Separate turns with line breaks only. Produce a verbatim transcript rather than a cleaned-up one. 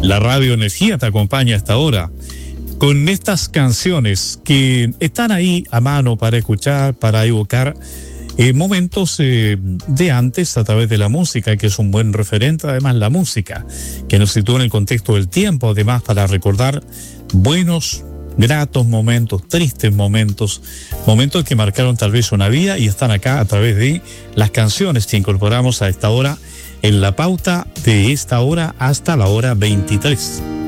La Radio Energía te acompaña hasta ahora con estas canciones que están ahí a mano para escuchar, para evocar eh, momentos eh, de antes a través de la música, que es un buen referente. Además, la música que nos sitúa en el contexto del tiempo, además para recordar buenos, gratos momentos, tristes momentos, momentos que marcaron tal vez una vida y están acá a través de las canciones que incorporamos a esta hora en la pauta de esta hora hasta la hora veintitrés.